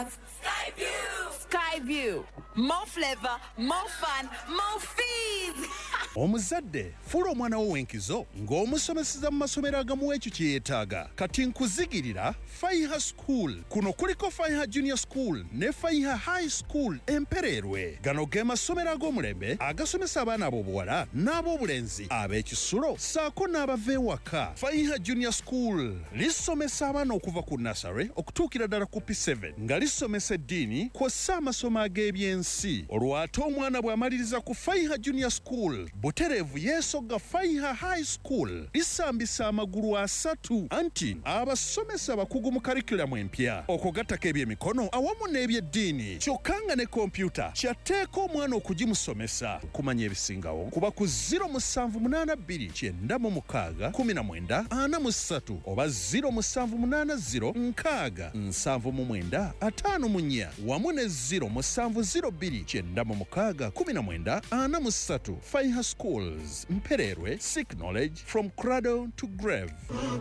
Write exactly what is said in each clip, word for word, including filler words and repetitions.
Skyview! Skyview! More flavor, more fun, more fees! Omuzadde fuula omwana wo w'enkizo ng'omusomeseza mu masomero agamuwa ekyo kye yeetaaga. Kati nkuzigirira Faiha School. Kuno kuliko Faiha Junior School ne Faiha High School Empererwe. Gano ge masomero ag'omulembe agasomesa abaana ab'obuwala n'ab'obulenzi ab'ekisulo ssaako n'abava ewaka. Faiha Junior School lisomesa abaana okuva ku nursery okutuukira ddala ku P seven nga lisomesa eddiini kw'ossa amasomo ag'ebyensi. Olwo ate omwana bw'amaliriza ku Faiha Junior School butereevu yeesogga Faiha High School lisambisa amagulu asatu anti abasomesa bakugu mu karikulamu empya okugattako ebyemikono awamu n'ebyeddiini kyokka nga ne kompyuta kyatteeka omwana okugimusomesa. Kumanya ebisingawo kuba ku zero musanvu munaana bbiri kyenda mu mukaaga kumi na mwenda ana mu ssatu oba zero musanvu munaana zero nkaaga nsanvu mu mwenda ataano mu nnya wamu ne zero musanvu zero bbiri kyenda mu mukaaga kumi na mwenda ana mu ssatu. Faiha Schools Mpererwe, seek knowledge from cradle to grave.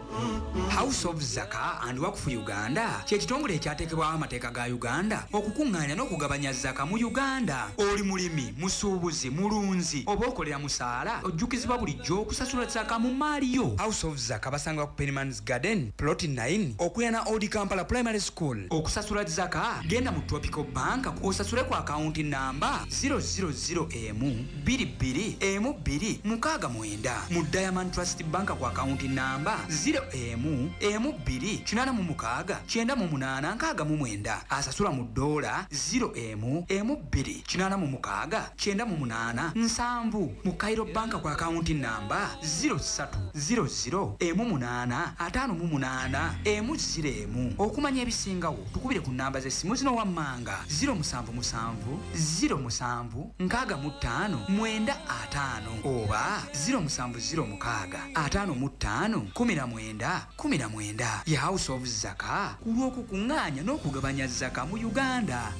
House of Zaka and Work for Uganda kye kitongole ekyateekebwaho amateeka ga Uganda okukuŋŋaanya n'okugabanya zaka mu Uganda. Oli mulimi, musuubuzi, mulunzi oba okolera musaala ojjukizibwa bulijjo okusasula zaka mu maali yo. House of Zaka basanga ku Pennyman's Garden plot nine okuyana Old Kampala Primary School. Okusasula zaka genda mu Tropical Bank osasule ku akaunti namba zero zero zero emu bbiri bbiri emu bbiri mukaaga mwenda. Mu Diamond Trust Bank ku akaunti namba zero emu emu bbiri kinaana mu mukaaga kyenda mu munaana nkaaga mu mwenda. Asasula mu dola zero emu emu bbiri kinaana mu mukaaga kyenda mu munaana nsanvu. Mu Cairo Bank ku akaunti namba zero ssatu zero zero emu munaana ataano mu munaana emu ziro emu. Okumanya ebisingawo tukubire ku namba z'essimu zino wammanga zero musanvu musanvu zero musanvu nkaaga mu ttaano mwenda ataano oba zero musanvu zero mukaaga ataano mu ttaano kumi na mwenda kumi na mwenda. Ya House of Zaka ku lw'okukuŋŋaanya n'okugabanya zaka mu Uganda.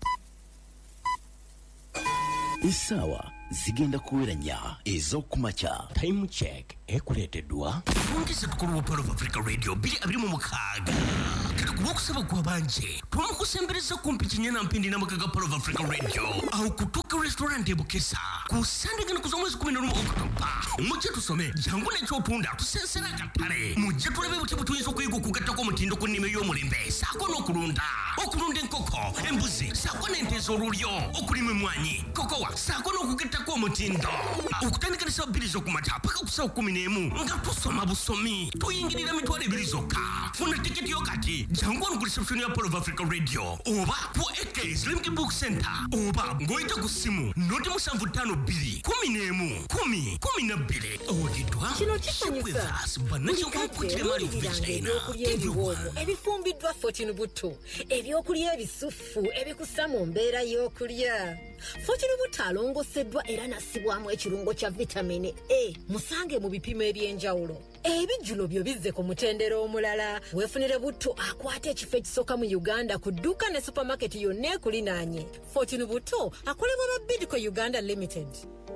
Essaawa zigenda kuweranya ez'okumakya. Time check ekuleeteddwa Fungise tukulu Pearl of Africa Radio biri abiri mu mukaaga. Kati ku lw'okusaba kwa banje twamukusembereza kumpi kinyana mpindi n'amakaga Pearl of Africa Radio aho kutuuka restaurant e Bukesa ku Sunday gana kuza mwezi kumi na lumu Oktoba. Mujje tusome jangu n'ekyotunda tusensera akatale. Mujje tulabe buti butuyinza okuyiga okugattako omutindo ku nnime y'omulembe saako n'okulunda. Okulunda enkoko, embuzi, saako n'ente ez'olulyo, okulima emmwanyi, kokowa, saako n'okugattako omutindo. Okutandika ne ssaawa bbiri z'okumakya paka ku ssaawa kkumi n'emu nga tusoma busomi. Tuyingirira mitwalo ebiri zokka. Funa tiketi yo kati jangu wano ku reception ya Pearl of Africa Radio oba ku A K Islamic Book Center oba ng'oyita ku ssimu noti musanvu ttaano bbiri kumi n'emu kumi kumi na bbiri. Owulidwa kino kisanyusa ebyokulya ebifumbiddwa Fortune Butto ebyokulya ebisufu ebikussa mu mbeera y'okulya. Fortune Butto alongoseddwa era nassibwamu ekirungo kya vitamini A musange mu bipimo eby'enjawulo. Ebijjulo byo bizze ku mutendera omulala. Weefunire Butto akwata ekifo ekisooka mu Uganda ku dduuka ne supermarket yonna ekulinaanye. Fortune Butto akolebwa ba Bidco Uganda Limited.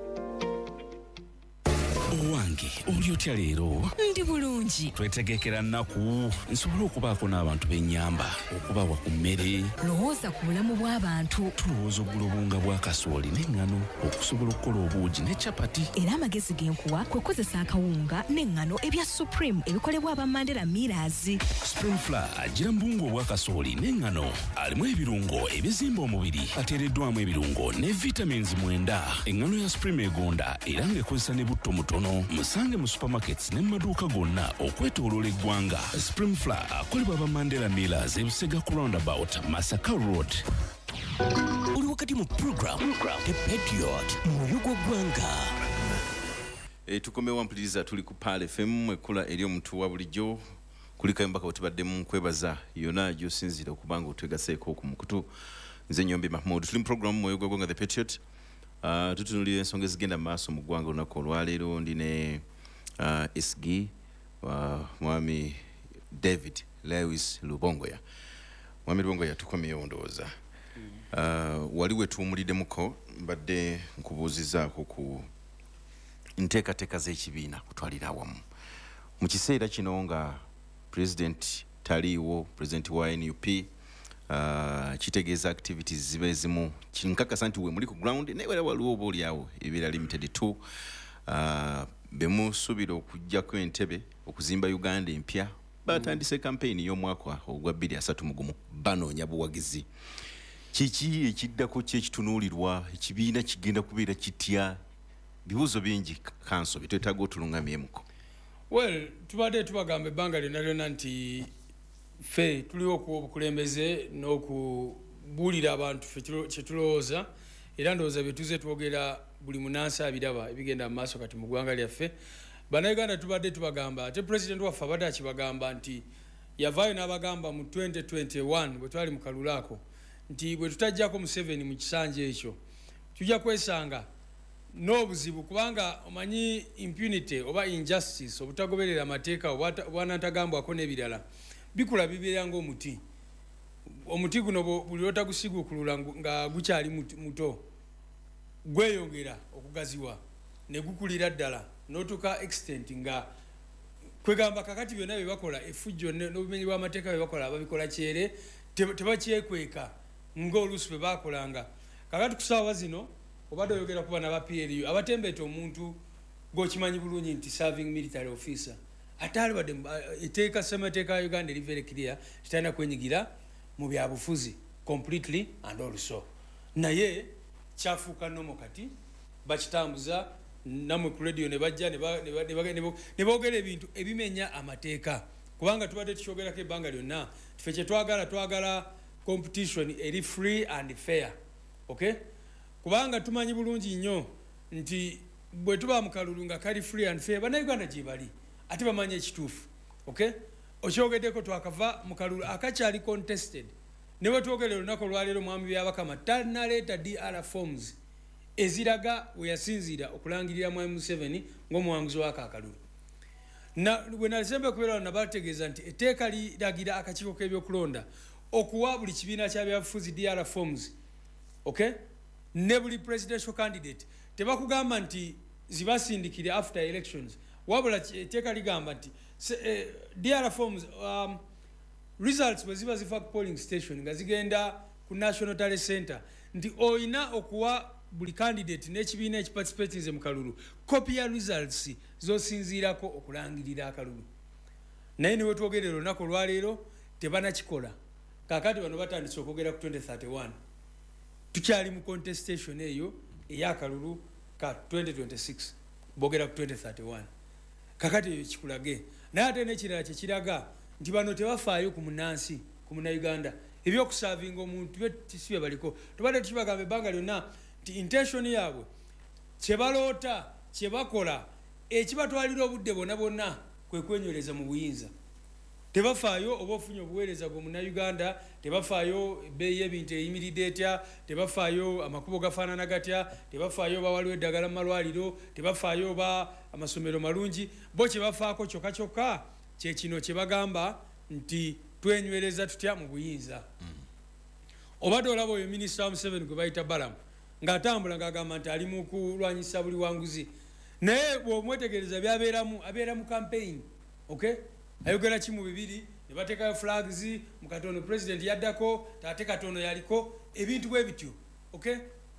Owange oli otya leero? Ndi bulungi. Twetegekera nnaku nsobole okubaako n'abantu b'ennyamba okubawa ku mmere. Lowooza ku bulamu bw'abantu. Tulowooza oggula obunga bwa kasooli n'eŋŋano okusobola okukola obuugi ne capati. Era amagezi g'enkuwa kwe kozesa akawunga n'eŋŋano ebya Supreme ebikolebwa aba Mandela Millers. Spring Flour agira mu buwunga obwa kasooli n'eŋŋano alimu ebirungo ebizimba omubiri ateereddwamu ebirungo ne vitamins mwenda. Eŋŋano ya Supreme egonda era ng'ekozesa ne butto mutono. Musange mu supermarkets ne maduuka gonna okwetooloola eggwanga. Spring Flour akolebwa aba Mandela Millers e Busega ku roundabout Masaka Road. oli wakati mu program The Patriot mu yugo gwanga. E tukomewa mpuliriza tuli ku Pal F M ekula eri omuntu wa bulijjo kulika embaka otubaddemu nkwebaza yona gyosinzira okubanga otwegaseeko ku mukutu. Nze Nyombi Mahmoud tuli mu program mu yugo gwanga The Patriot. Uh, tutunulira ensonga ezigenda maaso mu ggwanga olunaku olwaleero ndi ne uh, S G uh, mwami David Lewis Lubongoya. Mwami Lubongoya tukomyewo ndowooza. Uh, wali wetuwumuliddemuko mbadde nkubuuzizaako ku nteekateeka z'ekibiina kutwalira awamu. Mu kiseera kino nga President taliiwo, President wa N U P uh, kitegeeza activities zibe zimu kinkakasa nti we muli ku ground naye wala waliwo oba oliawo ebibeera limited to uh, bemusuubira okuggyako entebe okuzimba Uganda empya batandise campaign y'omwaka ogwa bbiri asatu mu gumu banoonya buwagizi kiki ekiddako kyekitunuulirwa ekibiina kigenda kubeera kitya bibuuzo bingi kanso bitwetaaga otulungamyemuko. Well, tubadde tubagamba ebbanga lyonna lyonna nti ffe tuliwo okuwa obukulembeze n'okubuulira abantu ffe kye tulowooza era ndowooza bye tuze twogera buli munansi abiraba ebigenda mu maaso kati mu ggwanga lyaffe. Bannayuganda tubadde tubagamba ate pulezidenti waffe abadde akibagamba nti yavaayo n'abagamba mu twenty twenty-one bwe twali mu kalulu ako nti bwe tutajjako Museveni mu kisanja ekyo tujja kwesanga n'obuzibu kubanga omanyi impunity oba injustice obutagoberera amateeka obwanantagambwako n'ebirala bikula bibeera ng'omuti. Omuti guno buli lwotagusiguukulula nga gukyali muto gweyongera okugaziwa ne gukulira ddala n'otuuka extent nga kwegamba kakati byonna bye bakola effujjo n'obumenyi bw'amateeka bye bakola ababikola kyere tebakyekweka ng'oluusi bwe baakolanga. Kakati ku ssaawa zino obadde oyogera ku bana ba P L U abatembeeta omuntu g'okimanyi bulungi nti serving military officer ate alibadde etteeka ssemateeka ya Uganda eri very clear titalina kwenyigira mu byabufuzi completely and also naye kyafuuka nomo kati bakitambuza namwe ku radio ne bajja ne boogera ebintu ebimenya amateeka kubanga tubadde tukyogerako ebbanga lyonna tufe kye twagala twagala competition eri free and fair. Okay, kubanga tumanyi bulungi nnyo nti bwe tuba mu kalulu nga kali free and fair bannayuganda gye bali ate bamanyi ekituufu. Okay, okyogeddeko twakava mu kalulu akakyali contested ne bwe twogera olunaku olwaleero mwami byabakama tanaleeta D R forms eziraga we yasinziira okulangirira mwami Museveni ng'omuwanguzi w'ako akalulu. Bwe nalisembe okubeera nabategeeza nti etteeka liragira akakiiko k'ebyokulonda okuwa buli kibiina kya byabufuzi D R forms. Okay, ne buli presidential candidate tebakugamba nti zibasindikire after elections wabula etteeka ligamba nti eh, D R forms um, results bwe ziba ziva ku polling station nga zigenda ku National Talent Center nti oyina okuwa buli candidate n'ekibiina ekiparticipatinze mu kalulu copy ya results zosinziirako okulangirira akalulu. Naye niwe twogerera olunaku olwaleero tebanakikola. Kakati bano batandise okwogera ku twenty thirty-one tukyali mu contestation eyo ey'akalulu ka twenty twenty-six boogera ku twenty thirty-one. Kakati eyo kikulage naye ate n'ekirala kye kiraga nti bano tebafaayo ku munansi ku munnauganda ebyokusaavinga omuntu si bye baliko. Tubadde tukibagamba ebbanga lyonna nti intention yaabwe kye baloota kye bakola ekibatwalira obudde bonna bonna kwe kwenywereza mu buyinza. Tebafaayo oba ofunye obuweereza bwe munnauganda, tebafaayo ebbeeyi y'ebintu eyimiridde etya, tebafaayo amakubo gafaanana gatya, tebafaayo oba waliwo eddagala mu malwaliro, tebafaayo oba amasomero malungi. Bo kye bafaako kyokka kyokka kye kino kye bagamba nti twenywereza tutya mu buyinza. Obadde olaba oyo minisita wa Museveni gwe bayita Balamu ng'atambula ng'agamba nti ali mu kulwanyisa buli wanguzi naye bw'omwetegereza byabeeramu abeera mu campaign. Okay, ayogera kimu bibiri ne bateekayo flags mu katono president yaddako taate katono yaliko ebintu bwe bityo. Okay,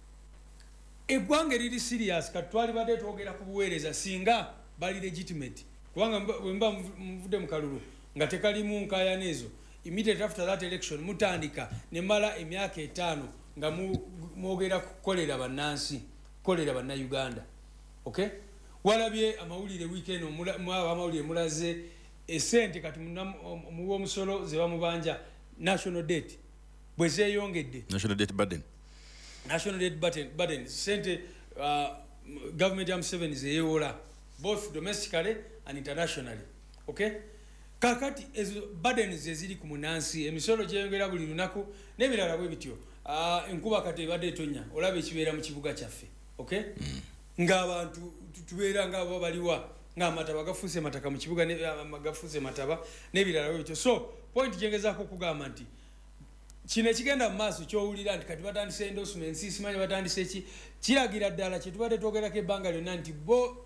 eggwanga eriri serious kati twali badde twogera ku buweereza singa bali legitimate kubanga bwe mba muvudde mu kalulu nga tekalimu nkaayana ezo immediate after that election mutandika ne mala emyaka etaano nga mwogera kukolera bannansi kukolera bannayuganda. Okay, walabye amawulire weekend mwaba amawulire mulaze esente kati muwa omusolo ze bamubanja national debt bwe zeeyongedde. National debt burden national debt burden, burden. Sente uh, government ya Museveni zeyewola both domestically and internationally. Okay, kakati ezo burden ze ziri ku munansi emisolo gyeyongera buli lunaku n'ebirala bwe bityo. Uh, enkuba kati ebadde etonya olaba ekibeera mu kibuga kyaffe. Okay, mm. ng'abantu tubeera ng'abo baliwa ng'amataba gafuuse mataka mu kibuga gafuuse mataba n'ebirala bwe bityo. So point gyengezaako okugamba nti kino ekigenda mu maaso kyowulira nti kati batandise endorsements simanyi batandise ki kiragira ddala kye tubadde twogerako ebbanga lyonna nti bo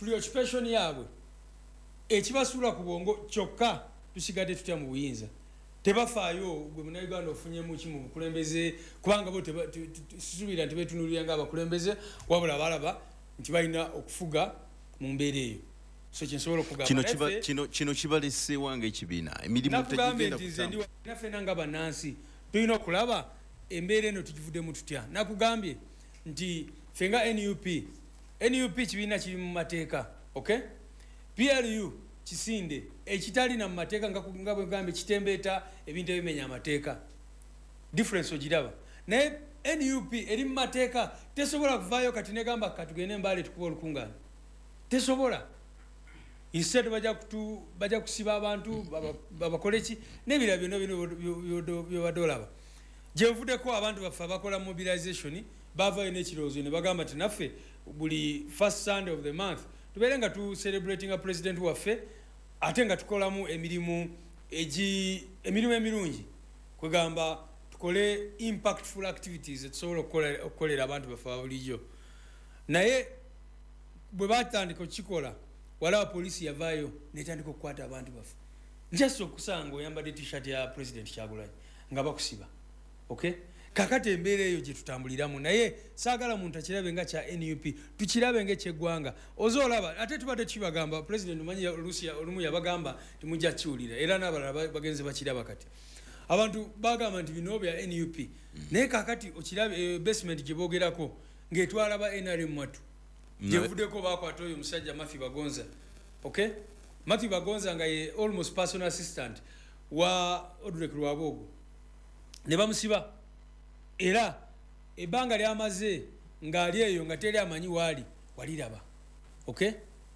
preoccupation yaabwe ekibasuula ku bwongo kyokka tusigadde tutya mu buyinza. tebafaayo gwe munauganda ofunye mu kimu bukulembeze kubanga bo sisuubira nti betunulira nga abakulembeze wabula balaba nti balina okufuga mu mbeera eyo so kyensobola okugamba kino kibalese wange ekibiina emirimu tegigenda kutambula naffe nanga bannansi tulina okulaba embeera eno tugivuddemu tutya nakugambye nti ffe nga N U P N U P kibiina kiri mu mateeka okay P L U kisinde ekitalina mu mateeka nga bwe gambye kitembeeta ebintu ebimenya amateeka difference ogiraba naye N U P eri mu mateeka tesobola kuvaayo kati negamba katugende Mbale tukuba olukungaana tesobola instead bajja kutu bajja kusiba abantu babakole ki nebira byonna bino byobadde olaba gye nvuddeko abantu baffe abakola mobilization bavaayo n'ekirowoozo ne bagamba nti naffe buli first Sunday of the month tubeere nga tu celebrating a president waffe ate nga tukolamu emirimu egi emirimu emirungi kwegamba tukole impactful activities etusobola okukolera abantu baffe bulijjo naye bwe batandika okukikola walawa poliisi yavaayo netandika okukwata abantu baffe just okusanga oyambadde t-shirt ya president Kyagulanyi nga bakusiba okay kakati embeera eyo gye tutambuliramu naye saagala muntu akirabe nga kya N U P tukirabe ng'ekyeggwanga ozoolaba ate tubadde tukibagamba president omanyi olumu yabagamba timujja kiwulira era n'abalala bagenze bakiraba kati abantu bagamba nti bino bya N U P naye kakati okirabe basement gye boogerako ng'etwala ba N R M mwatu gyevuddeko bakwata oyo omusajja Matthew Bagonza okay Matthew Bagonza nga ye almost personal assistant wa Odrek Lwabogo ne bamusiba era ebanga lyamaze ng'ali eyo nga teri amanyi waali waliraba okay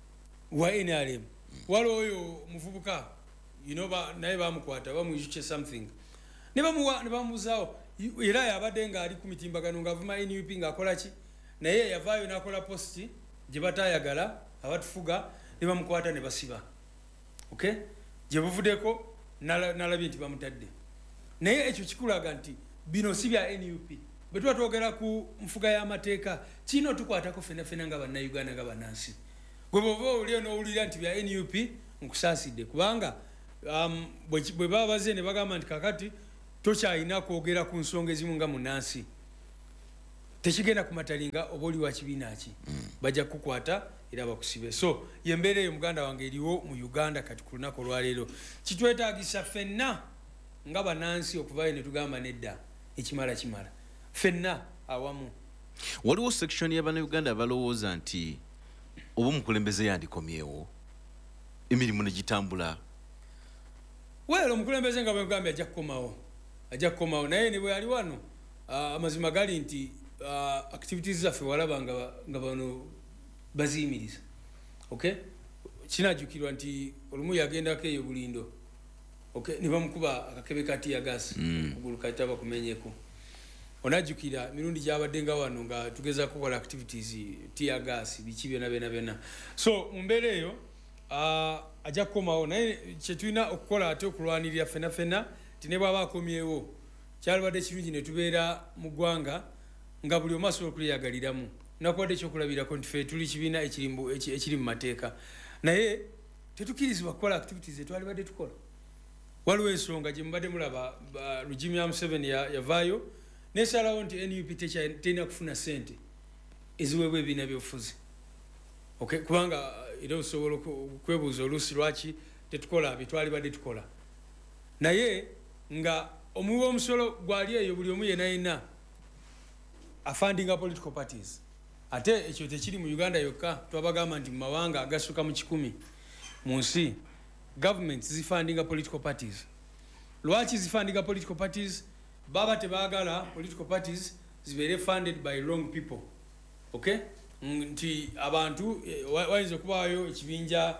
wa N R M wali oyo muvubuka you know ba naye bamukwata bamuyuche something ne bamuwa ne bamuzaawo era yabadde ng'ali ku mitimbagano ng'avuma N U P ng'akola ki naye yavaayo n'akola posti gye bataayagala abatufuga ne bamukwata ne basiba okay gye buvuddeko nalabye nti bamutadde naye ekyo kikulaga nti bino si bya N U P bwe tuba twogera ku nfuga y'amateeka kino tukwatako fena fena nga bannayuganda nga bannansi gwe bw'oba oliyo n'owulira nti bya N U P nkusaasidde kubanga um, bwe baba baze ne bagamba nti kakati tokyalina kwogera ku nsonga ezimu nga munnansi tekigenda kumatalinga oba oli wa kibiina ki bajja kukukwata era bakusibe so yembeera eyo muganda wange eriwo mu Uganda kati ku lunaku olwaleero kitwetaagisa ffenna nga bannansi okuvaayo ne tugamba nedda ekimala kimala ffenna awamu waliwo section y'abannayuganda abalowooza nti oba omukulembeze yandikomyewo emirimu ne gitambula weero omukulembeze nga bwe mugambye ajja kukomawo ajja kukomawo naye ne bwe yali wano amazima gali nti activities zaffe walaba nga bano baziyimiriza okay kinajjukirwa nti olumu yagendako eyo bulindo okay ne bamukuba akakebe ka tiya gas okugulu kayita bakumenyeko onajjukira mirundi gyabadde nga wano nga tugeza kukola activities tiya gas biki byonna byonna byonna so mu mbeera eyo ajja kukomawo naye kyetulina okukola ate okulwanirira fena fena ti ne bw'aba akomyewo kyalibadde kirungi ne tubeera mu ggwanga nga buli omu asobola okuliyagaliramu nakubadde ekyokulabirako nti ffe tuli kibiina ekiri mu mateeka naye tetukkirizibwa kukola activities etwalibadde tukola waliwo ensonga gye mubadde mulaba Regime ya Museveni yavaayo nesalawo nti N U P terina kufuna sente eziweebwa ebibiina by'obufuzi okay kubanga era osobola okwebuuza oluusi lwaki tetukola byetwalibadde tukola naye nga omuwi w'omusolo gwali eyo buli omu yenna yenna afundinga political parties ate ekyo tekiri mu Uganda yokka twabagamba nti mu mawanga agasukka mu kikumi mu nsi governments zifundinga political parties lwaki zifundinga political parties baba tebaagala political parties zibeere funded by wrong people okay nti abantu wayinza okubaayo ekibinja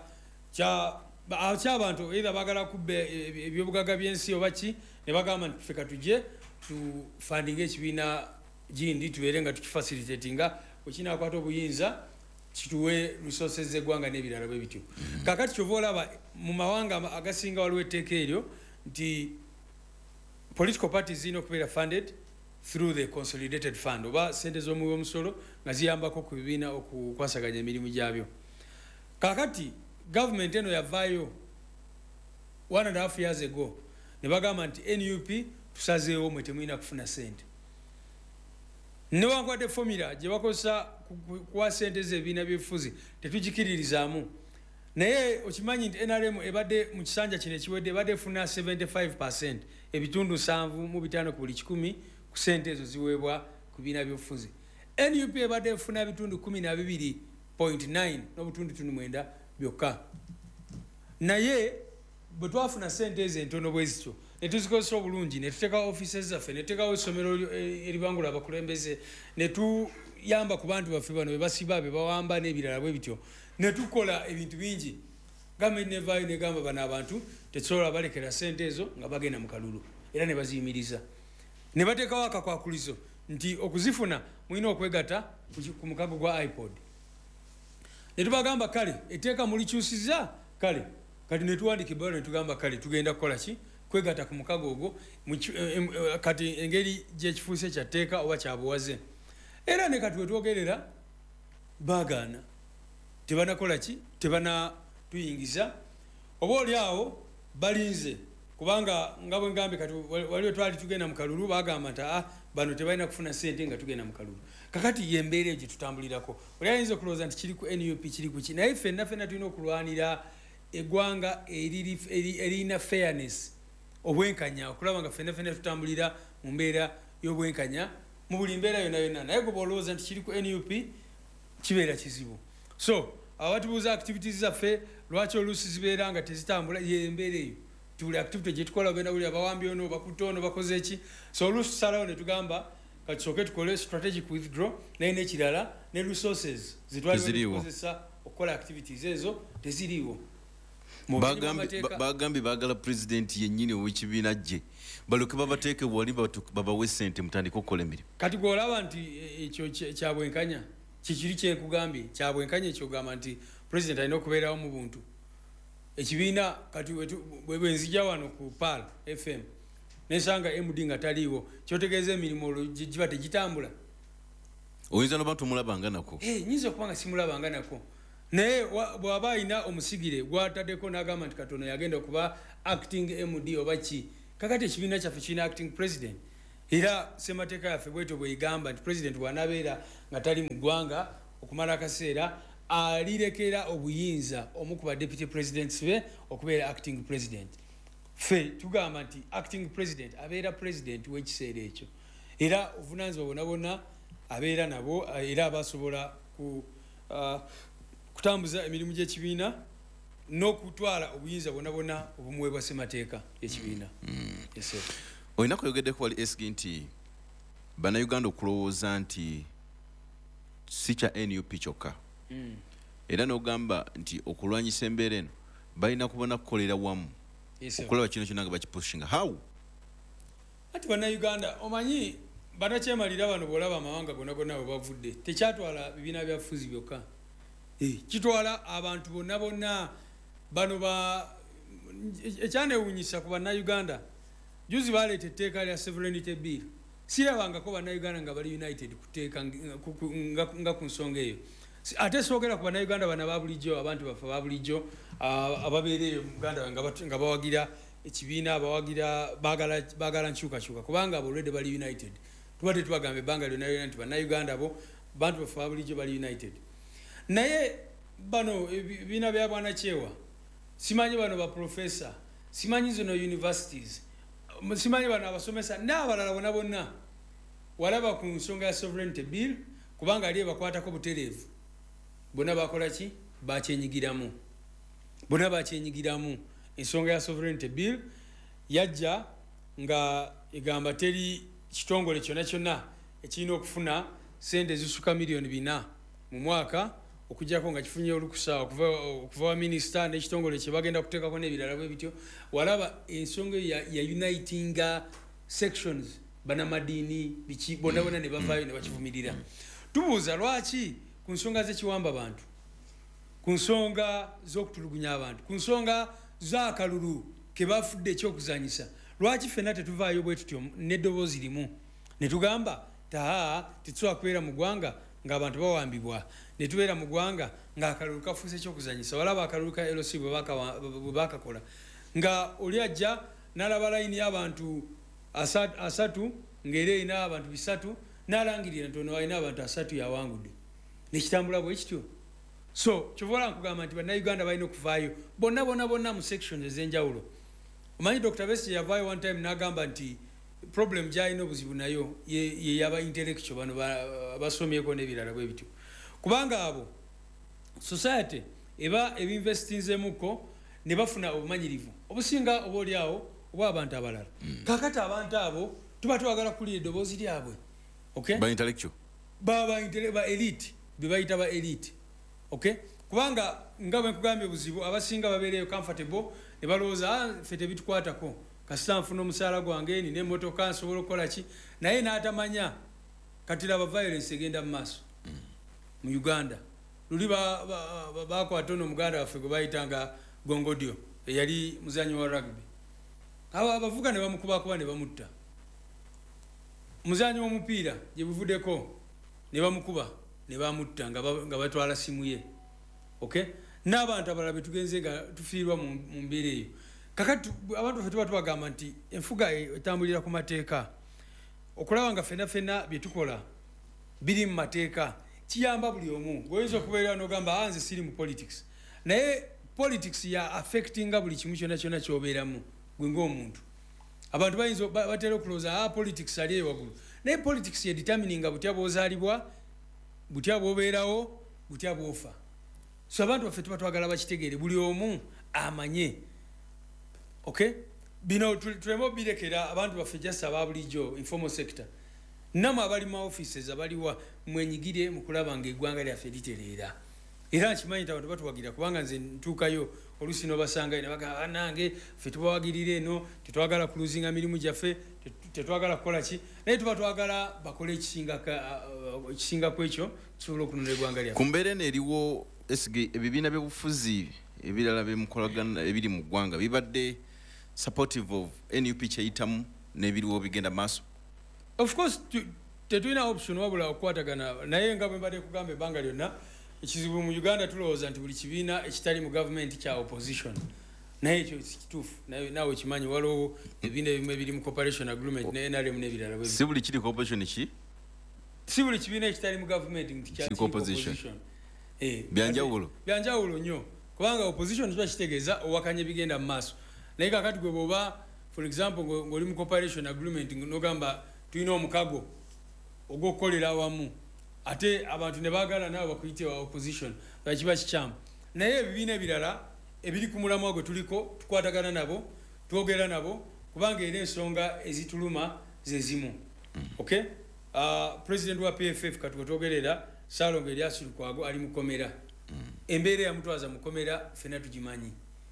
ky'abantu either baagala kubba ebyobugaga by'ensi oba ki ne bagamba nti ffe katujje tufundinga ekibiina gindi tubeere nga tukifacilitatinga wekinakwata obuyinza kituwe resources z'eggwanga n'ebirala bwe bityo kakati kyova olaba mu mawanga agasinga waliwo etteeka eryo nti political parties zirina okubeera funded through the consolidated fund oba sente z'omuwi w'omusolo nga ziyambako ku bibiina okukwasaganya emirimu gyabyo kakati government eno yavaayo one and a half years ago ne bagamba nti N U P tusazeewo mwe temulina kufuna sente newankwadde formula gye bakozesa kuwa sente z'ebibiina by'ebifuzi tetugikiririzaamu naye okimanyi nti N R M ebadde mu kisanja kino ekiwedde ebadde efuna seventy-five percent ebitundu nsanvu mu bitaano ku buli kikumi ku sente ezo ziweebwa ku bibiina by'obufuzi N U P ebadde efuna ebitundu kumi na bibiri point nine n'obutundu tunu mwenda byokka naye bwe twafuna sente ezo entono bwe zityo ne tuzikozesa obulungi ne tuteekawo offices zaffe ne tuteekawo essomero eribangula abakulembeze ne tuyamba ku bantu baffe bano be basiba be bawamba n'ebirala bwe bityo ne tukola ebintu bingi gavumenti nevaayo negamba bano abantu tetusobola balekera sente ezo nga bagenda mu kalulu era ne baziyimiriza ne bateekawo akakwakulizo nti okuzifuna mulina okwegatta ku mukago gwa ipod ne tubagamba kale etteeka mulikyusiza kale kati ne tuwandika ebbaluwa ne tugamba kale tugenda kukola ki kwegatta ku mukago ogwo kati engeri gyekifuuse kyatteeka oba kyabuwaze era ne kati wetwogerera baagaana tebanakola ki tebana tuyingiza oba oli awo balinze kubanga nga bwe ngambe kati waliwo twali tugenda mu kalulu bagamba nti ah bano tebalina kufuna sente nga tugenda mu kalulu kakati yembeera egyo tutambulirako oli ayinza okulowooza nti kiri ku N U P kiri ku ki naye ffenna ffenna tulina okulwanira eggwanga erina fairness obwenkanya okulaba nga ffenna ffenna tutambulira mu mbeera y'obwenkanya mu buli mbeera yonna yonna naye gwe olowooza nti kiri ku N U P kibeera kizibu so abatubuuza activities zaffe lwaki oluusi zibeera nga tezitambula yembeera eyo tuli activity gyetukola ogenda wuli abawambi ono bakuta ono bakoze eki so oluusi tusalawo ne tugamba katusooke tukole strategic withdraw naye n'ekirala ne resources zitwalikozesa okukola activities ezo teziriiwo bagambye baagala pulezidenti yennyini ow'ekibiina gye balyoke babateeke bwali babawe sente mutandika okukola emirimu kati gweolaba nti ekyo kyabwenkanya kikiri kyenkugambye kyabwenkanya ekyogamba nti pulezidenti alina okubeerawo mu buntu ekibiina kati bwenzija wano ku pal F M nesanga M D nga taliiwo kyotegeeza emirimu giba tegitambula oyinza noba tumulabanga nako nyinza okubanga simulabanga nako naye bw'aba alina omusigire gwataddeko n'agamba nti katono yagenda okuba acting M D oba ki kakati ekibiina kyaffe kirina acting president era semateeka yaffe bwetyo bweyigamba nti president bw'anabeera nga tali mu ggwanga okumala akaseera alirekera obuyinza omu ku badeputy presidents be okubeera acting president ffe tugamba nti acting president abeera president w'ekiseera ekyo era obuvunaanyizibwa bonna bonna abeera nabo era abasobola ku uh, kutambuza emirimu gy'ekibiina n'okutwala obuyinza bwonna bwonna obumuweebwa ssemateeka y'ekibiina olina kuyogeddeku wali esigi nti bannayuganda okulowooza nti si kya N U P kyokka era n'ogamba nti okulwanyisa embeera eno balina kubona kukolera wamu okulaba kino kyonna nga bakipushinga how ati bannayuganda omanyi banakyemalira bano bw'olaba amawanga gonna gonna bwe bavudde tekyatwala bibiina byafuzi byokka kitwala abantu bonna bonna bano ba ekyanewuunyisa ku bannayuganda juzi baleeta etteeka lya sovereignty bill sirabangako bannayuganda nga bali united kuteeka nga ku nsonga eyo ate soogera ku bannayuganda bana babulijjo abantu baffe babulijjo ababeera eyo muganda nga bawagira ekibiina bawagira baagala nkyukakyuka kubanga abo olwedde bali united tubadde tubagamba ebbanga lyonna lyonna nti bannayuganda bo bantu baffe babulijjo bali united naye bano ebibiina bya bwanakyewa simanyi bano baprofesa simanyi zino universities simanyi bano abasomesa n'abalala bonna bonna walaba ku nsonga ya sovereignty bill kubanga ali ebakwatako butereevu bonna bakola ki bakyenyigiramu bonna bakyenyigiramu ensonga ya sovereignty bill yajja nga egamba teri kitongole kyonna kyonna ekirina okufuna sente ezisuka miliyoni bina mu mwaka okujjako nga kifunye olukusa okuva wa minisita n'ekitongole kye bagenda kuteekako n'ebirala bwe bityo walaba ensonga ya, ya unitinga sections banamadiini biki bonna bonna ne bavaayo ne bakivumirira tubuuza lwaki ku nsonga z'ekiwamba abantu ku nsonga z'okutulugunya abantu ku nsonga z'akalulu ke bafudde ekyokuzanyisa lwaki ffenna tetuvaayo bwe tutyo n'eddoboozi limu ne tugamba taha tetusobola kubeera mu ggwanga ng'abantu bawambibwa ne tubeera mu ggwanga ng'akalulu kafuuse ekyokuzanyisa walaba akalulu ka L C bwe bakakola nga oli ajja n'alaba layini y'abantu asatu, asatu ng'era erina abantu bisatu n'alangirira nti ono alina abantu asatu yawangudde nekitambula bwe kityo. So kyovola nkugamba nti bannayuganda balina okuvaayo bonna bonna bonna mu sections ez'enjawulo. Omanyi Doctor Besigye yavaayo one time n'agamba nti problem gy'alina obuzibu nayo ye yaba intellectual bano basomyeko n'ebirala bwe bityo, kubanga abo society eba ebinvestinzemuko ne bafuna obumanyirivu obusinga oba oli awo oba abantu abalala. Kakati abantu abo tuba twagala kulira eddoboozi lyabwe, okay? Ba intellectual baba ba elite be bayita ba elite, okay? Kubanga nga bwe nkugambye obuzibu abasinga babeereyo comfortable ne balowooza ffe tebitukwatako kasita nfuna omusaala gwange nina emmotoka nsobola okukola ki, naye n'atamanya kati laba violence egenda mu maaso mu Uganda. Luli bakwata ono omuganda waffe gwe bayitanga Gongodio eyali muzanyi wa rugby, abavuga ne bamukubakuba ne bamutta. Muzanyi w'omupiira gye buvuddeko ne bamukuba ne bamutta nga batwala simu ye, okay? N'abantu abalala be tugenze nga tufiirwa mu mbeera eyo. Kakati abantu baffe tuba tubagamba nti enfuga etambulira ku mateeka, okulaba nga ffenna ffenna bye tukola biri mu mateeka kiyamba buli omu. Oyinza okubeera n'ogamba nze siri mu politics, naye politics ya affectinga buli kimu kyonna kyonna ky'obeeramu gwe ng'omuntu. Abantu bayinza batera okulowooza ah politics ali eyo waggulu, naye politics ye determininga butya bw'ozaalibwa, butya bw'obeerawo, butya bw'ofa. So abantu baffe tuba twagala bakitegeere buli omu amanye, okay? Bino tuleme obirekera abantu baffe just aba bulijjo informal sector. Namwe abali mu offices abaliwa mwenyigire mu kulaba nga eggwanga lyaffe litereera. Era nkimanyi nti abantu batuwagira kubanga nze ntuukayo oluusi n'obasanga ne bagamba nange ffe tubawagirira eno, tetwagala kuluzinga mirimu gyaffe, tetwagala kukola ki, naye tuba twagala bakole ekisinga ku ekyo kisobola okununula eggwanga lyaffe. Ku mbeera eno eriwo esige ebibiina by'obufuzi ebirala byemukolagana ebiri mu ggwanga bibadde supportive of N U P kyeyitamu n'ebiriwo bigenda maaso? Of course tetulina option wabula okukwatagana, naye nga bwe mbadde kugamba ebbanga lyonna ekizibu mu Uganda tulowooza nti buli kibiina ekitali mu gavumenti kya opposition, naye ekyo si kituufu. Naawe kimanyi waliwo ebibiina ebimu ebiri mu cooperation agreement ne N R M n'ebirala bwe. Si buli kiri cooperation ki? Si buli kibiina ekitali mu gavumenti nti kya opposition. Eh, byanjawulo byanjawulo nnyo kubanga opposition kiba kitegeeza owakanya ebigenda mu maaso, naye kakati gwe bw'oba for example ng'oli mu cooperation agreement n'ogamba tulina omukago ogw'okukolera awamu ate abantu ne baagala naawe bakuyite wa opposition, kiba kikyamu. Naye ebibiina ebirala ebiri ku mulamwa gwe tuliko tukwatagana nabo, twogera nabo kubanga era ensonga ezituluma ze zimu, okay? Uh, president wa P F F kati wetwogerera Salongo Elias Lukwago ali mukomera, embeera yamutwaza mukomera ffenna tugimanyi.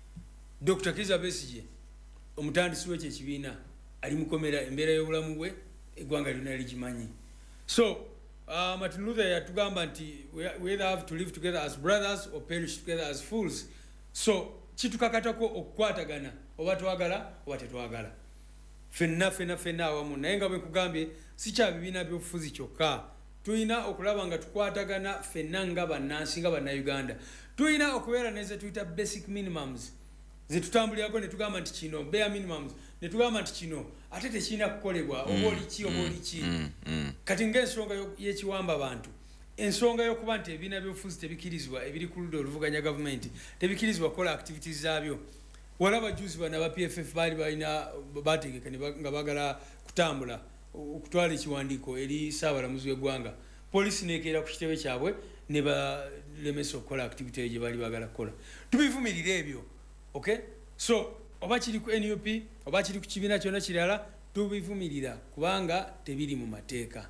Doctor Kizza Besigye omutandisi w'ekyo ekibiina ali mukomera, embeera y'obulamu bwe eggwanga lyonna ligimanyi. So uh, Martin Luther yatugamba nti we either have to live together as brothers or perish together as fools. So kitukakatako okukwatagana oba twagala oba tetwagala, ffenna ffenna ffenna awamu. Naye nga bwe nkugambye si kya bibiina by'obufuzi kyokka, tulina okulaba nga tukwatagana ffenna nga bannansi nga bannayuganda. Tulina okubeera neze tuyita basic minimums ze tutambulirako ne tugamba nti kino bare minimums, ne tugamba nti kino ate tekirina kukolebwa oba oli ki oba oli ki. Kati ng'ensonga y'ekiwamba abantu, ensonga y'okuba nti ebibiina by'obufuzi tebikirizibwa ebiri ku ludda oluvuganya gavumenti tebikirizibwa kukola activities zaabyo. Walaba juzi bano aba P F F baali balina bategeka nga bagala kutambula okutwala ekiwandiiko eri Ssaabalamuzi w'eggwanga, poliisi neekeera ku kitebe kyabwe ne balemesa okukola activity gye baali bagala kukola. Tubivumirira ebyo, okay? So oba kiri ku N U P oba kiri ku kibiina kyonna kirala tubivumirira kubanga tebiri mu mateeka.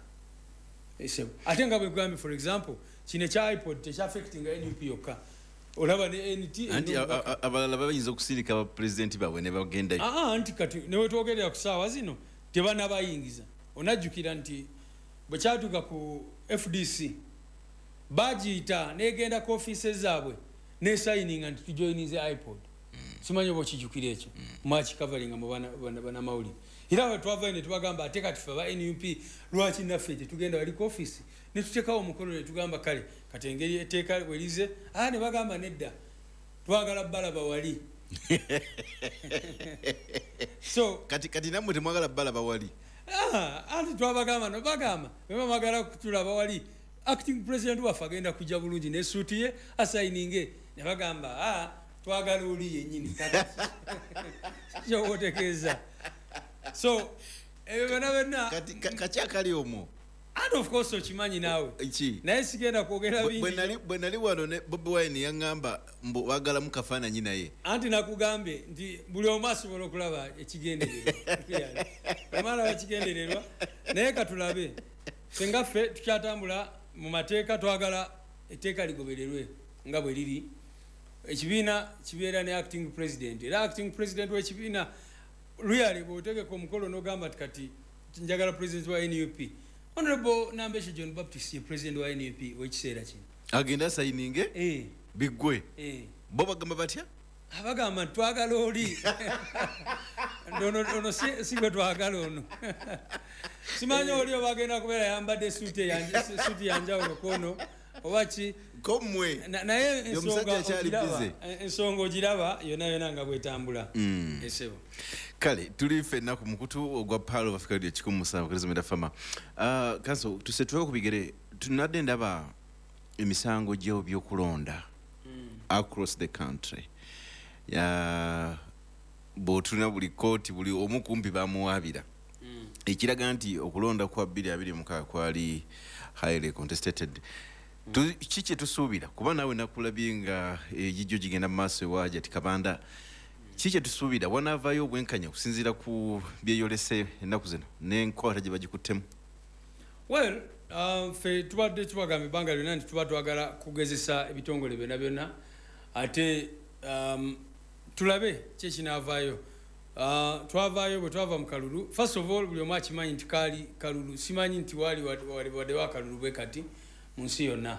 Ate nga bwe gambye for example kino ekya iPod tekyaffectinga N U P yokka, olaba ne N T anti abalala bayinza okusirika ba president baabwe ne bagendayo. Ah, anti kati ne wetwogerera ku ssaawa zino tebanabayingiza. Onajjukira nti bwe kyatuuka ku F D C bagiyita negenda ku offices zaabwe ne signing nti tujoyinize iPod. Simanyi oba okijjukira ekyo mwaki covering mu bannamawulire. Era bwe twavayo ne tubagamba ate kati ffe aba N U P lwaki naffe tetugenda wali ku office ne tuteekawo omukono ne tugamba kale kati engeri etteeka bwerize, ah ne bagamba nedda twagala balaba wali So kati kati namwe temwagala bala bawali. Ah, anti twabagamba no bagamba. Bema magala kutula bawali. Acting president waffe agenda kujja bulungi ne suit ye assigninge ne bagamba ah twagala oli yennyini kyo wotekeeza. So ebyo byonna byonna kati kakyakali omwo. And of course okimanyi naawe naye sigenda kwogera bingi bwe nali wano ne Bobi Wine yaŋŋamba mbu wagala mu kafaananyi naye anti nakugambye nti buli omu asobola okulaba ekigendererwa amala bakigendererwa naye katulabe senga ffe tukyatambula mu mateeka twagala etteeka ligobererwe nga bwe liri. Ekibiina kibeera ne acting president era acting president w'ekibiina really bw'otegeka omukolo n'ogamba ti kati njagala president wa N U P. Honorable Nambeshe John Baptist, president wa N U P w'ekiseera kino agenda sayininge eh biggwe eh bo bagamba batya abagamba twagala oli ndono ono si gwe twagala ono simanyi oli obagenda kubeera yambadde suuti yanje suuti yanjawulo kono oba ki komwe naye ensonga ensonga ogiraba yonna yonna nga bwetambula esebo. Kale tuli ffenna ku mukutu ogwa Pearl of Africa kikumi musanvu Elizabeth Fama. Uh, kanso tusetwewo ku bigere tunadde ndaba emisango gyo by'okulonda across the country. Ya bw'otulina buli kooti buli omu kumpi bamuwaabira ekiraga nti okulonda kwa bbiri abiri mukaaga kwali highly contested. Kiki kye tusuubira kuba naawe nakulabye nga egijjo gigenda mu maaso ewaja ti Kabanda kiki kye tusuubira wanaavaayo obwenkanya okusinziira ku byeyolese ennaku zino n'enkwata gye bagikuttemu? Well uh, ffe tubadde tubagamba ebbanga lyonna nti tuba twagala kugezesa ebitongole byonna byonna ate um, tulabe ki ekinaavaayo. Uh, twavaayo bwe twava mu kalulu first of all buli omu akimanyi nti kaali kalulu simanyi nti waali wadde wa kalulu bwe kati mu nsi yonna.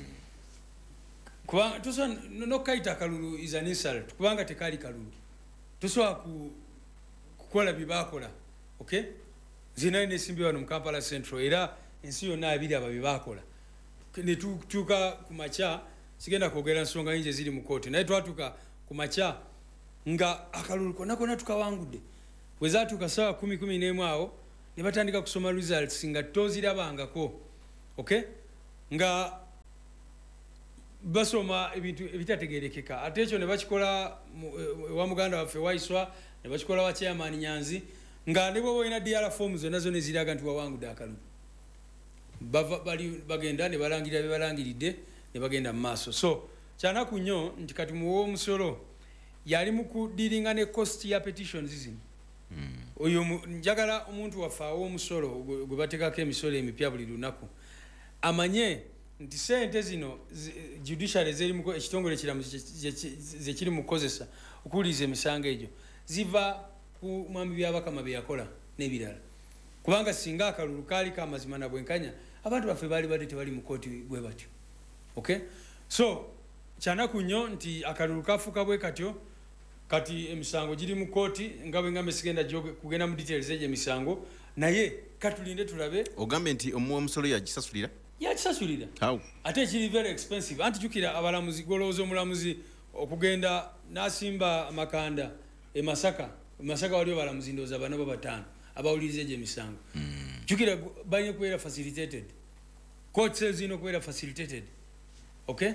Kuba tusobola n'okukayita kalulu is an insult kubanga tekaali kalulu tosobola kukola bye baakola. Okay, zina nesimbi wano mu Kampala Central era ensi yonna abiraba bye baakola ne tutuuka ku makya sigenda kwogera nsonga nyingi eziri mu kooti naye twatuuka ku makya nga akalulu konna konna tukawangudde. Bwe zaatuuka ssaawa kumi kumi n'emu awo ne batandika kusoma results nga tozirabangako. Okay, nga basoma ebintu ebitategerekeka ate ekyo ne bakikola wa muganda waffe Waiswa ne bakikola wa chairman Nyanzi nga ne bwo boyina D R forms zonna zonna eziraga nti wawangudde akalulu bali bagenda ne balangirira be balangiridde ne bagenda mu maaso. So kyanaku nnyo nti kati muwo omusolo yali mu kudiringa ne cost ya petitions zino. Oyo njagala omuntu waffe awo omusolo gwe bateekako emisolo emipya buli lunaku amanye nti sente zino judiciary zeri mu ekitongole kiramu zekiri mu kukozesa okuwuliriza emisango egyo ziva ku mwami byabakama bye yakola n'ebirala kubanga singa akalulu kaali kamazima na bwenkanya abantu baffe baali badde tebali mu kooti bwe batyo. Okay, so kyanaku nnyo nti akalulu kafuuka bwe katyo kati emisango giri mu kooti nga bwe ngambe sigenda kugenda mu details egyo emisango naye katulinde tulabe. Ogambe nti omusolo yagisasulira yakisasulira ate kiri very expensive anti jukira abalamuzi golowooza omulamuzi okugenda n'asimba amakanda e Masaka e Masaka waliwo balamuzi ndowooza bana bo bataano abawuliriza egyo emisango. Jukira balina okubeera facilitated court sales zirina okubeera facilitated. Okay,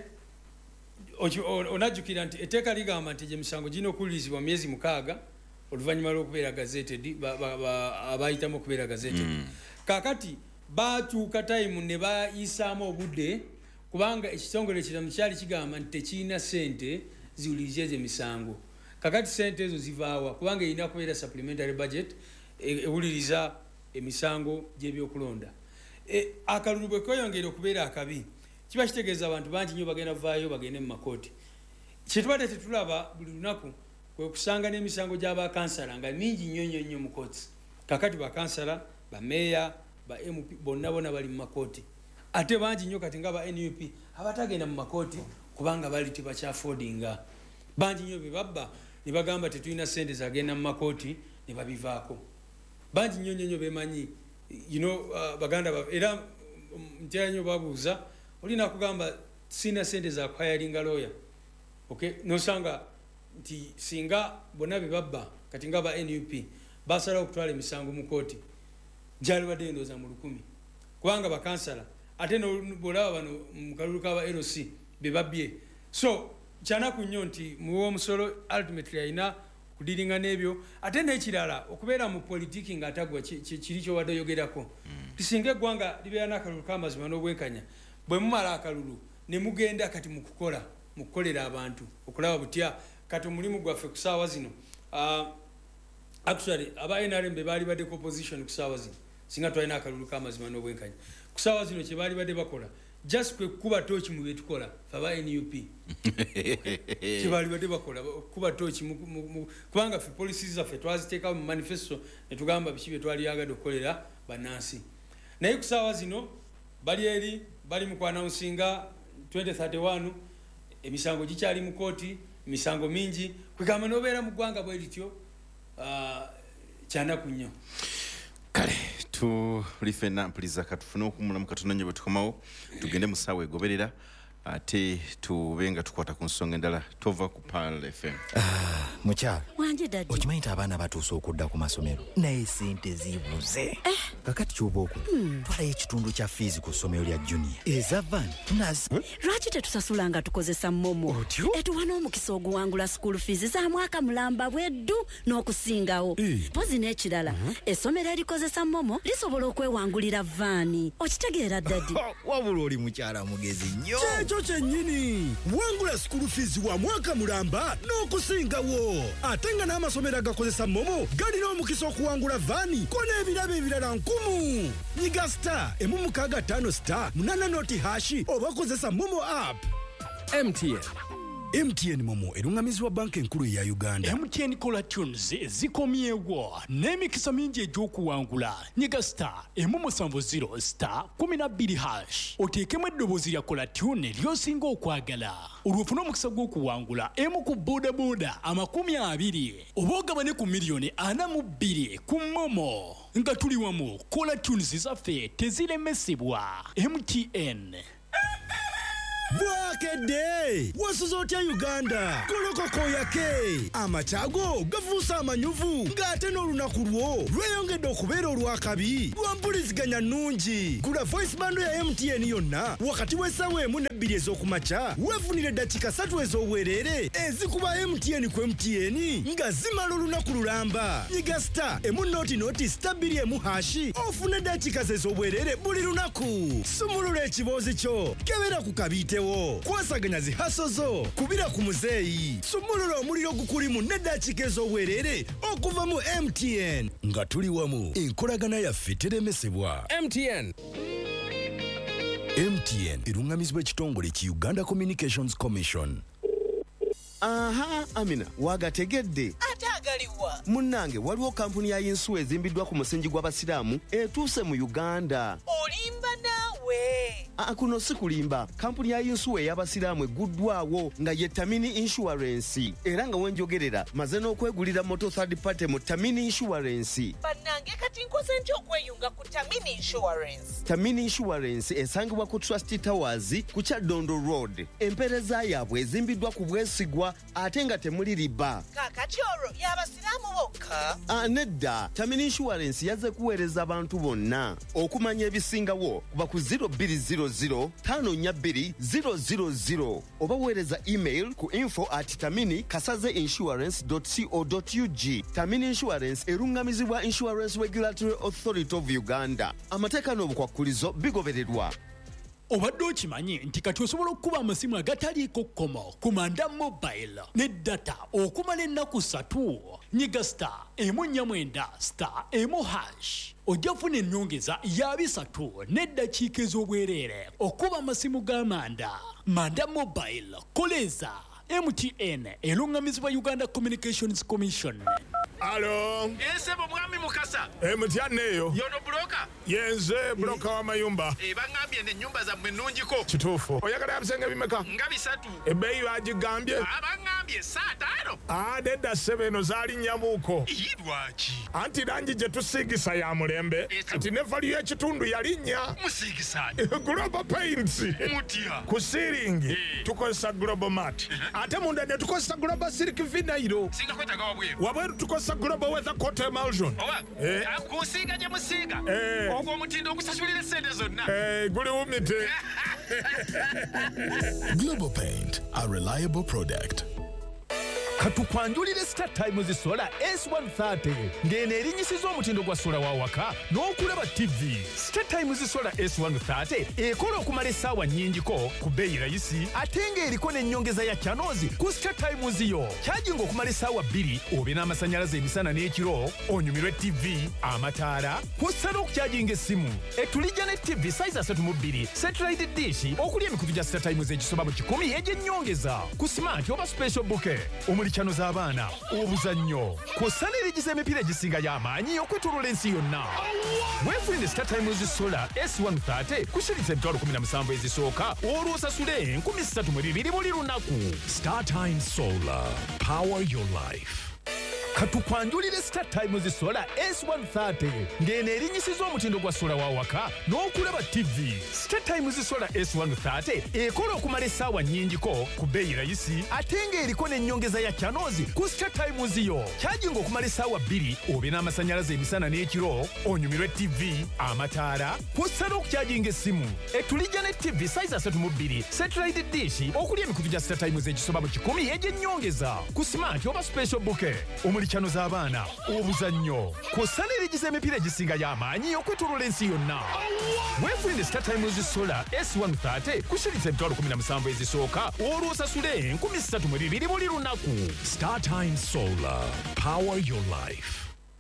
onajjukira nti etteeka ligamba nti egyo emisango girina okuwulirizibwa mu myezi mukaaga oluvannyuma lw'okubeera gazetted abayitamu okubeera gazetted. Kaakati baatuuka time ne bayisaamu obudde kubanga ekitongole ekiramu kyali kigamba nti tekirina ssente ziwuliriza ezo emisango. Kakati ssente ezo zivaawa kubanga erina kubeera supplementary budget ewuliriza emisango gy'ebyokulonda. Akalulu bwe kweyongera okubeera akabi kiba kitegeeza abantu bangi nnyo bagenda vaayo bagende mu makooti. Kyetubadde tetulaba buli lunaku kwe kusanga n'emisango gy'abakansala nga mingi nnyo nnyo nnyo mu kooti. Kakati bakansala bameeya ba M P bonna bonna bali mu makooti ate bangi nnyo kati nga ba N U P abatagenda mu makooti kubanga bali tebakyafodinga. Bangi nnyo be babba ne bagamba tetulina ssente zagenda mu makooti ne babivaako. Bangi nnyo nnyo bemanyi you know uh, baganda ba era ntera nnyo babuuza olina kugamba sina ssente za kuhayaringa lawyer. Okay, nosanga nti singa bonna be babba kati nga ba N U P basalawo okutwala emisango mu kooti gyali badde endooza mu lukumi kubanga bakansala ate nolaba bano mu kalulu ka ba L C be babbye so kyanaku nnyo nti muwa omusolo ultimately alina kudiringa n'ebyo ate n'ekirala okubeera mu politiki ng'atagwa kiri kyobadde oyogerako tisinga eggwanga libeera n'akalulu k'amazima n'obwenkanya bwe mumala akalulu ne mugenda kati mu kukola mu kukolera abantu okulaba butya kati omulimu gwaffe ku ssaawa zino actually aba N R M be baali badde ku opposition ku ssaawa zino singa twalina akalulu k'amazima n'obwenkanya ku ssaawa zino kye baali badde bakola just kwe kuba tochi mu betukola faba N U P kye baali badde bakola kuba tochi kubanga ffe policies zaffe twaziteeka mu manifesto ne tugamba biki bye twali yagadde okukolera bannansi naye ku ssaawa zino bali eri bali mu kwanawunsinga twenty thirty-one emisango gikyali mu kooti misango mingi kwegamba n'obeera mu ggwanga bwe lityo kyanaku nnyo kale tulifena mpuliza katufune okumulamu katono nnyo bwe tukomawo tugende mu ssaawa egoberera ate tubenga tukwata ku nsonga endala tova ku Pearl F M. Mukyala wanje dadi okimanyi nti abaana batuuse okudda ku masomero naye sente zibuze kakati ky'oba okudu twalayo ekitundu kya fiizi ku ssomero lya junior eza van tunazi lwaki tetusasula nga tukozesa momo etuwa n'omukisa oguwangula school fees za mwaka mulamba bweddu n'okusingawo pozi n'ekirala essomero erikozesa momo lisobola okwewangulira vaani okitegeera dadi wabula oli mukyala mugezi nnyo ekyo kyennyini wangula school fees wa mwaka mulamba n'okusingawo ate nga n'amasomero agakozesa momo galina omukisa okuwangula vaani ko n'ebirabo ebirala nkumu nyiga star emu mukaaga ttaano star munana noti hashi oba kozesa momo app. M T N M T N momo erungamizibwa banka enkulu ya Uganda. M T N Kola Tunes zikomyewo n'emikisa mingi egy'okuwangula nyiga star emu musanvu zero star kumi na bbiri hash oteekemu eddoboozi lya Kola Tune ly'osinga okwagala olwofuna omukisa gw'okuwangula emu ku bodaboda amakumi abiri oba ogabane ku miliyoni ana mu bbiri ku momo nga tuli wamu Kola Tunes zaffe teziremesebwa. M T N bwakedde wasuza otya Uganda kolokoko yake amachago gafuusa amanyuvu ng'ate n'olunaku lwo lweyongedde okubeera olwakabi lwampuliziganya nnungi gula voice bando ya M T N yonna wakati w'essaawa emu n'ebbiri ez'okumakya weefunire eddakiika ssatu ez'obwereere ezikuba M T N ku M T N nga zimala olunaku lulamba nyiga star emu noti noti star bbiri emu hashi ofune eddakiika ze ez'obwereere buli lunaku sumulula ekiboozi kyo kebera ku kabiitewo kwasaganya zihaso zo kubira ku muzeeyi sumulula omuliro gukulimu n'eddakiika ez'obwereere okuva mu M T N nga tuli wamu enkolagana yaffe teremesebwa. M T N M T N erungamizibwa ekitongole ki Uganda Communications Commission. Aha, Amina, wagategedde. Ate agaliwa. Munnange waliwo kampuni ya yinsuwa ezimbiddwa ku musingi gw'abasiraamu etuuse mu Uganda. Olimba naawe. Aa, kuno si kulimba. Kampuni ya yinsuwa ey'abasiraamu eguddwawo nga ye Tamini Insurance. Era nga wenjogerera maze n'okwegulira moto third party mu Tamini Insurance. Bannange kati nkoze ntya okweyunga ku Tamini Insurance? Tamini Insurance esangibwa ku Trust Towers ku Kyadondo Road. Empeereza yaabwe ezimbiddwa ku bwesigwa ate nga temuli riba. Kakati olwo y'abasiraamu bokka? Ah, nedda Tamini Insurance yazze kuweereza abantu bonna. Okumanya ebisingawo kuba ku zero two zero zero five four two zero zero zero oba weereza email ku info at tamini kasaze insurance dot co dot u g. Tamini Insurance erungamizibwa Insurance Regulatory Authority of Uganda. Amateeka n'obukwakkulizo bigobererwa. Obadde okimanyi nti kati osobola okukuba amasimu agataliiko kkomo ku Manda Mobile ne data okumala ennaku ssatu nyiga star emu nnya mwenda star emu hash ojja funa ennyongeza ya bisatu n'eddakiika ez'obwereere okuba amasimu ga Manda. Manda Mobile koleza M T N erungamizibwa Uganda Communications Commission. Alo. Ensebo mwami Mukasa. M T N eyo. Yono broka. Yenze broka wa mayumba. E bangambye ne nyumba za mwe nungiko. Kituufu. Oyagala yabisenge bimeka? Nga bisatu. Ebbeeyi bagigambye. Abangambye ogambye saa taano Ah, nedda ssebe eno zaali nyamuuko. lwaki Anti langi gye tusiigisa ya mulembe. Kati ne vali y'ekitundu yalinnya. musiigisaani Global Paints. mutya Ku siiringi tukozesa Global Mat. Ate munda ne tukozesa Global Silk Vinyl. singa kwetaga wabweru Wabweru tukozesa Global Weather Coat Emulsion. owa Eh. kusiiga gye musiiga Eh. ogwo omutindo ogusasulira essente zonna Eh, guli wumite. Global Paint, a reliable product. katukwanjulire Star Times Solar S one thirty ng'eno erinnyisiza omutindo gwa sola wa waka n'okulaba T V. Star Times Solar S one thirty ekola okumala essaawa nnyingiko ku bbeeyi rayisi ate ng'eriko n'ennyongeza ya channels ku Star Times yo. Kyajinga okumala essaawa bbiri obe n'amasannyalaze emisana n'ekiro onyumirwe T V, amataala, kw'ossa n'okukyajinga essimu. Etulijja ne T V size asatu mu bbiri, satellite dish okuli emikutu gya Star Times egisoba mu kikumi egy'ennyongeza ku smart oba special bouquet. Omuli chano z'abaana, obuzannyo, kw'ossa n'erigiza emipiira egisinga y'amaanyi okwetooloola ensi yonna. Weefunire Star Times Solar S one thirty ku shiriza emitwalo kumi na musanvu ezisooka olw'osasule enkumi ssatu mu bibiri buli lunaku. Star Times Solar, power your life. katukwanjulire Star Times Solar S one thirty ng'eno erinnyisiza omutindo gwa sola wa waka n'okulaba T V. Star Times Solar S one thirty ekola okumala essaawa nnyingiko ku bbeeyi rayisi ate ng'eriko n'ennyongeza ya channels ku Star Times yo. Kyajinga okumala essaawa bbiri obe n'amasannyalaze emisana n'ekiro onyumirwe T V, amataala, kw'ossa n'okukyajinga essimu. Etulijja ne T V size asatu mu bbiri, satellite dish okuli emikutu gya Star Times egisoba mu kikumi egy'ennyongeza ku smart oba special bouquet. Omuli chano z'abaana, obuzannyo, kw'ossa n'erigiza emipiira egisinga y'amaanyi okwetooloola ensi yonna. Weefunire Star Times Solar S one thirty ku shiriza emitwalo kumi na musanvu ezisooka olw'osasule enkumi ssatu mu bibiri buli lunaku. Star Times Solar, power your life.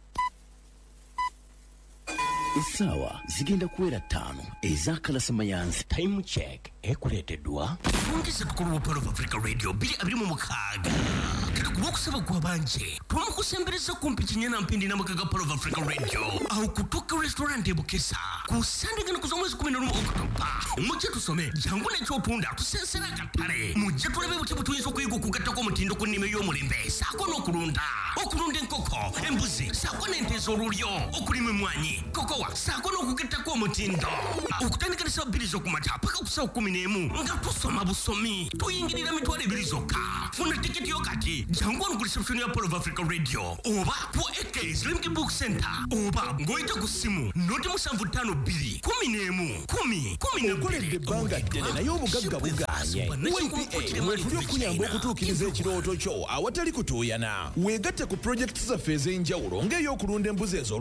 Essaawa zigenda kuwera ttaano ez'akalasimayansi. Time check ekuleeteddwa Fungisa tukulu wa Pearl of Africa Radio bbiri abiri mu mukaaga kati ku lw'okusaba kwa banje twamukusembereza kumpi kinyana mpindi n'amakaga Pearl of Africa Radio aho kutuka restaurant e Bukesa ku Sandingana ku z'omwezi kumi na lumu Oktoba. Mujje tusome jangu n'ekyotunda tusensera akatale mujje tulabe buti butuyinza okuyiga okugattako omutindo ku nnime y'omulembe saako n'okulunda okulunda enkoko embuzi saako n'ente ez'olulyo okulima emmwanyi kokowa saako n'okugettako omutindo okutandika ne ssaawa bbiri z'okumata paka ku ssaawa kumi n'emu nga tusoma busomi tuyingirira mitwalo ebiri zokka. Funa tiketi yo kati jangu wano ku reception ya Pearl of Africa Radio oba ku A K Slimki Book Center oba ng'oyita ku ssimu noti musanvu ttaano bbiri kumi n'emu kumi kumi na okoledde ebbanga ddene naye obugagga bugaanye. U A P A mwetuli okuyamba okutuukiriza ekirooto kyo awatali kutuuyana. Weegatte ku pulojekiti zaffe ez'enjawulo ng'ey'okulunda embuzi ezo